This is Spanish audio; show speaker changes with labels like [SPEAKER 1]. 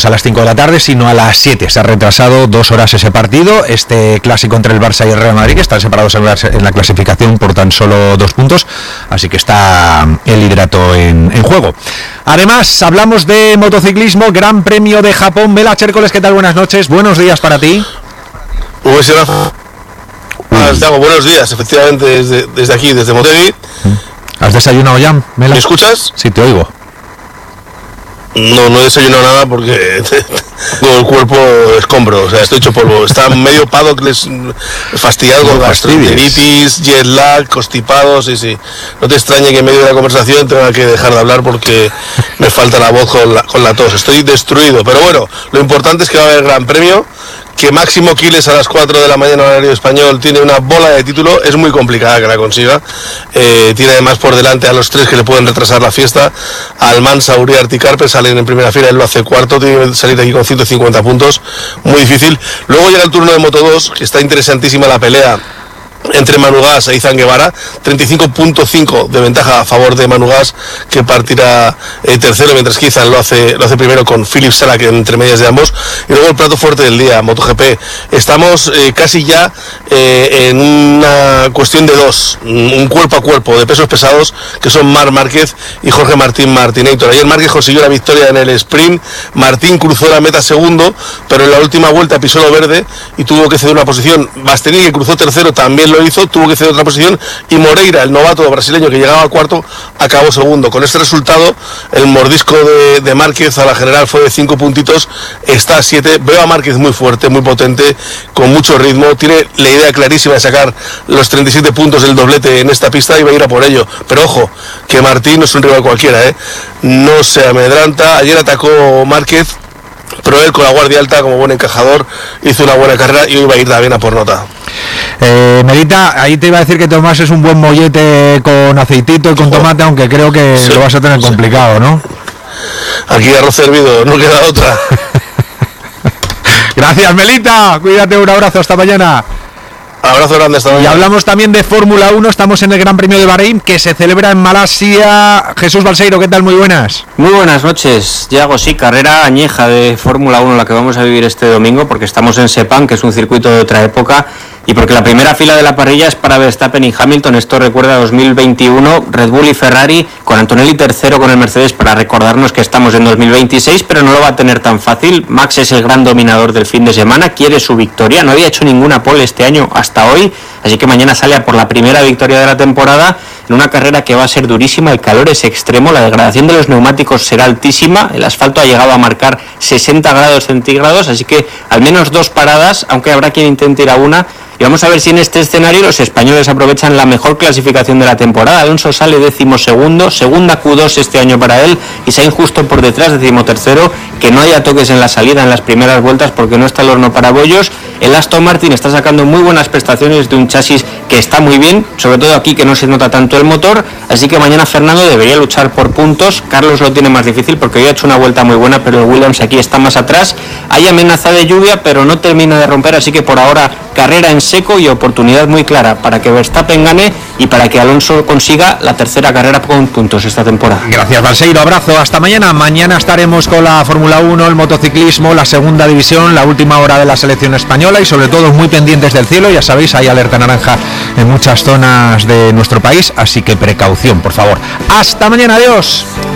[SPEAKER 1] pues a las 5 de la tarde, sino a las 7. Se ha retrasado 2 horas ese partido, este clásico entre el Barça y el Real Madrid, que están separados en la clasificación por tan solo 2 puntos, así que está el liderato en juego. Además, hablamos de motociclismo, Gran Premio de Japón. Vela Chércoles, ¿qué tal? Buenas noches, buenos días para ti.
[SPEAKER 2] Buenos días, efectivamente, desde aquí, desde Motegi.
[SPEAKER 1] ¿Has desayunado ya, Mela?
[SPEAKER 2] ¿Me escuchas?
[SPEAKER 1] Sí, te oigo.
[SPEAKER 2] No he desayunado nada porque todo el cuerpo escombro, o sea, estoy hecho polvo. Está medio paddock fastidiado con gastroenteritis, jet lag, constipado, sí. No te extrañe que en medio de la conversación tenga que dejar de hablar porque me falta la voz con la tos. Estoy destruido, pero bueno, lo importante es que va a haber Gran Premio, que Máximo Quiles a las 4 de la mañana horario español tiene una bola de título. Es muy complicada que la consiga. Tiene además por delante a los 3 que le pueden retrasar la fiesta. Almansa, Uriarte y Carpe salen en primera fila, él lo hace cuarto, tiene que salir de aquí con 150 puntos, muy difícil. Luego llega el turno de Moto 2, que está interesantísima la pelea entre Manu Gas e Izan Guevara, 35.5 de ventaja a favor de Manu Gas, que partirá tercero, mientras que Izan lo hace primero con Philip Salak entre medias de ambos. Y luego el plato fuerte del día, MotoGP. Estamos casi ya en una cuestión de dos, un cuerpo a cuerpo de pesos pesados, que son Marc Márquez y Jorge Martín Martinator. Ayer Márquez consiguió la victoria en el sprint, Martín cruzó la meta segundo, pero en la última vuelta pisó lo verde y tuvo que ceder una posición. Bastianini, que cruzó tercero, también lo hizo, tuvo que ceder otra posición, y Moreira, el novato brasileño que llegaba al cuarto, acabó segundo. Con este resultado, el mordisco de Márquez a la general fue de 5 puntitos, está a 7. Veo a Márquez muy fuerte, muy potente, con mucho ritmo, tiene la idea clarísima de sacar los 37 puntos del doblete en esta pista y va a ir a por ello. Pero ojo, que Martín no es un rival cualquiera, no se amedranta. Ayer atacó Márquez, pero él con la guardia alta, como buen encajador, hizo una buena carrera y hoy va a ir también a por nota.
[SPEAKER 1] Melita, ahí te iba a decir que Tomás es un buen mollete con aceitito y con tomate, aunque creo que lo vas a tener complicado, ¿no?
[SPEAKER 2] Aquí arroz servido, no queda otra.
[SPEAKER 1] Gracias, Melita, cuídate, un abrazo, hasta mañana.
[SPEAKER 2] Abrazo grande, hasta mañana.
[SPEAKER 1] Y hablamos también de Fórmula 1, estamos en el Gran Premio de Bahrein, que se celebra en Malasia. Jesús Balseiro, ¿qué tal? Muy buenas.
[SPEAKER 3] Muy buenas noches, Yago. Sí, carrera añeja de Fórmula 1 la que vamos a vivir este domingo, porque estamos en Sepang, que es un circuito de otra época, y porque la primera fila de la parrilla es para Verstappen y Hamilton. Esto recuerda a 2021, Red Bull y Ferrari, con Antonelli tercero con el Mercedes, para recordarnos que estamos en 2026, pero no lo va a tener tan fácil. Max es el gran dominador del fin de semana, quiere su victoria, no había hecho ninguna pole este año hasta hoy, así que mañana sale a por la primera victoria de la temporada, en una carrera que va a ser durísima. El calor es extremo, la degradación de los neumáticos será altísima, el asfalto ha llegado a marcar 60 grados centígrados, así que al menos 2 paradas, aunque habrá quien intente ir a una. Y vamos a ver si en este escenario los españoles aprovechan la mejor clasificación de la temporada. Alonso sale 12º, segunda Q2 este año para él, y Sainz justo por detrás, 13º, que no haya toques en la salida en las primeras vueltas porque no está el horno para bollos. El Aston Martin está sacando muy buenas prestaciones de un chasis que está muy bien, sobre todo aquí que no se nota tanto el motor, así que mañana Fernando debería luchar por puntos. Carlos lo tiene más difícil porque hoy ha hecho una vuelta muy buena, pero el Williams aquí está más atrás. Hay amenaza de lluvia, pero no termina de romper, así que por ahora carrera en seco y oportunidad muy clara para que Verstappen gane y para que Alonso consiga la tercera carrera con puntos esta temporada.
[SPEAKER 1] Gracias, Balseiro, abrazo, hasta mañana. Mañana estaremos con la Fórmula 1, el motociclismo, la segunda división, la última hora de la selección española y sobre todo muy pendientes del cielo. Ya sabéis, hay alerta naranja en muchas zonas de nuestro país, así que precaución, por favor. Hasta mañana, adiós.